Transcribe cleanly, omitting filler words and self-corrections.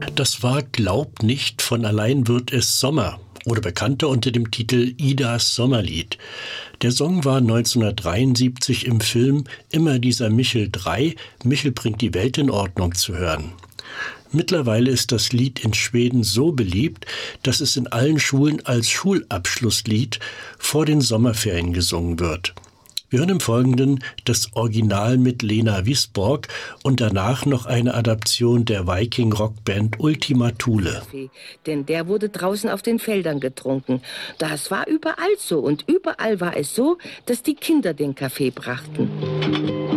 Das war Glaub nicht, von allein wird es Sommer oder bekannter unter dem Titel Idas Sommerlied. Der Song war 1973 im Film Immer dieser Michel 3, Michel bringt die Welt in Ordnung zu hören. Mittlerweile ist das Lied in Schweden so beliebt, dass es in allen Schulen als Schulabschlusslied vor den Sommerferien gesungen wird. Wir hören im Folgenden das Original mit Lena Wisborg und danach noch eine Adaption der Viking-Rockband Ultima Thule. Denn der wurde draußen auf den Feldern getrunken. Das war überall so und überall war es so, dass die Kinder den Kaffee brachten.